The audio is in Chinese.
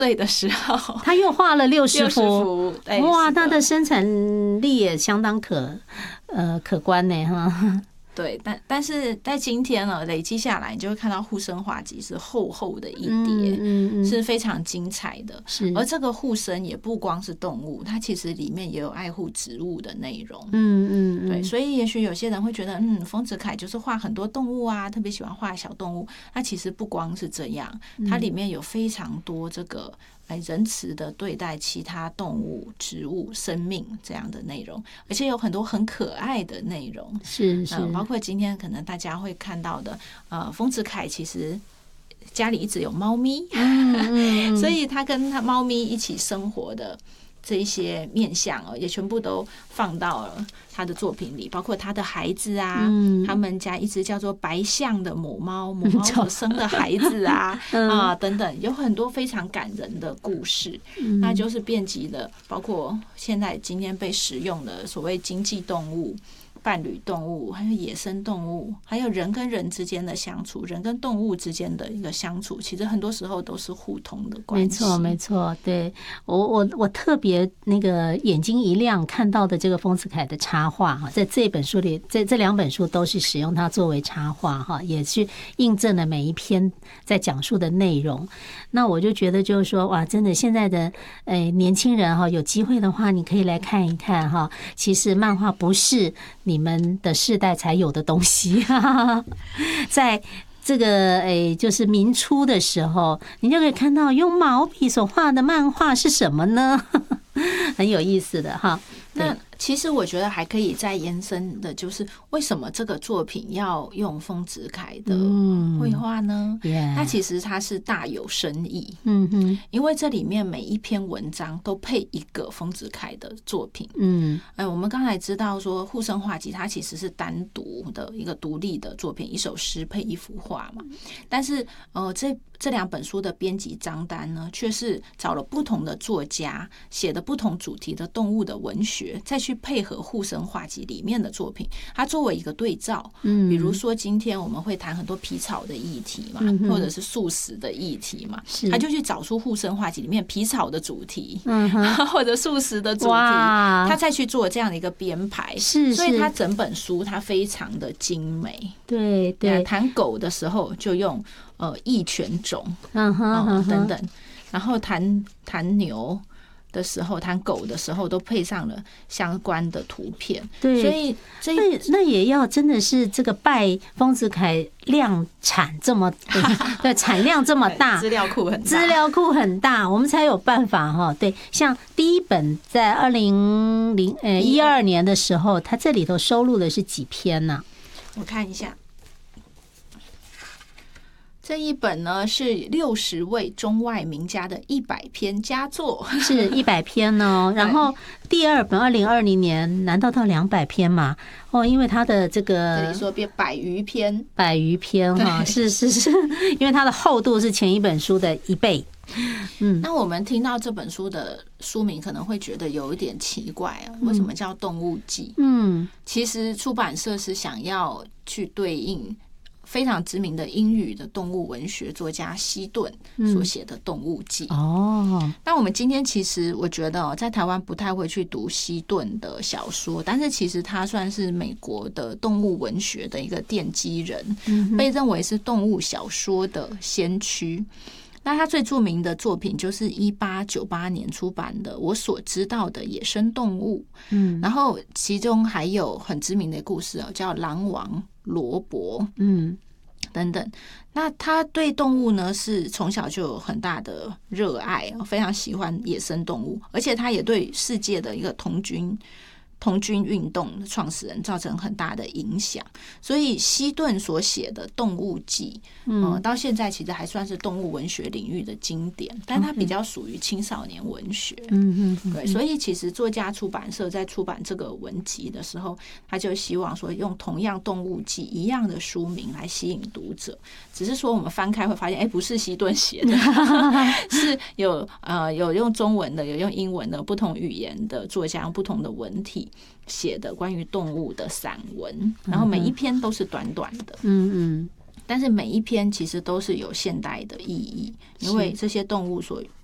岁的时候， 他又画了60幅，哇， 他的生产力也相当可观呢哈。 对，但是在今天呢，累积下来，你就会看到护生画集是厚厚的一叠，是非常精彩的。 是， 而这个护生也不光是动物，它其实里面也有爱护植物的内容。对，所以也许有些人会觉得，丰子恺就是画很多动物啊，特别喜欢画小动物。那其实不光是这样，它里面有非常多这个仁慈的对待其他动物、植物、生命这样的内容，而且有很多很可爱的内容。 是， 包括今天可能大家会看到的，丰子恺其实家里一直有猫咪，所以他跟他猫咪一起生活的这一些面向也全部都放到了他的作品里，包括他的孩子啊，他们家一只叫做白象的母猫所生的孩子啊等等，有很多非常感人的故事。那就是遍及了包括现在今天被使用的所谓经济动物、伴侣动物，还有野生动物，还有人跟人之间的相处，人跟动物之间的一个相处，其实很多时候都是互通的关系。 没错，对，我特别那个眼睛一亮看到的这个丰子恺的插画哈，在这本书里，这2本书都是使用它作为插画哈，也去印证了每一篇在讲述的内容。那我就觉得就是说，哇，真的现在的年轻人哈，有机会的话，你可以来看一看哈。其实漫画不是你们的世代才有的东西，在这个就是民初的时候，你就可以看到用毛笔所画的漫画是什么呢？很有意思的哈。 那其实我觉得还可以再延伸的，就是为什么这个作品要用丰子恺的绘画呢？那其实它是大有深意。因为这里面每一篇文章都配一个丰子恺的作品。我们刚才知道说护生画集它其实是单独的一个独立的作品，一首诗配一幅画嘛。但是这2本书的编辑张丹呢，却是找了不同的作家写的不同主题的动物的文学，再去配合护生画集里面的作品，它作为一个对照。比如说今天我们会谈很多皮草的议题嘛，或者是素食的议题嘛，他就去找出护生画集里面皮草的主题，或者素食的主题，他再去做这样的一个编排。所以他整本书它非常的精美。 对， 谈狗的时候就用异犬种等等，然后谈牛的时候，谈狗的时候都配上了相关的图片。 对， 所以那也要真的是这个拜丰子恺量产这么对，产量这么大， 资料库很大， 我们才有办法哈。对，像第一本在2012年的时候，它这里头收录的是几篇呢？ 我看一下。这一本呢是60位中外名家的100篇佳作， 是100篇哦。然后第2本2020年，难道到200篇吗？因为它的这个这里说变100余篇哈，是，因为它的厚度是前一本书的1倍。 那我们听到这本书的书名可能会觉得有一点奇怪啊，为什么叫《动物记》？其实出版社是想要去对应非常知名的英语的动物文学作家希顿所写的《动物记》。那我们今天其实我觉得在台湾不太会去读希顿的小说，但是其实他算是美国的动物文学的一个奠基人，被认为是动物小说的先驱。那他最著名的作品就是1898年出版的《我所知道的野生动物》，然后其中还有很知名的故事叫《狼王罗伯》，等等。那他对动物呢是从小就有很大的热爱，非常喜欢野生动物，而且他也对世界的一个童军运动的创始人造成很大的影响，所以希顿所写的《动物记》到现在其实还算是动物文学领域的经典，但它比较属于青少年文学。对，所以其实作家出版社在出版这个文集的时候，他就希望说用同样《动物记》一样的书名来吸引读者，只是说我们翻开会发现，不是希顿写的，是有用中文的，有用英文的，不同语言的作家用不同的文体写的关于动物的散文，然后每一篇都是短短的，但是每一篇其实都是有现代的意义，因为这些动物所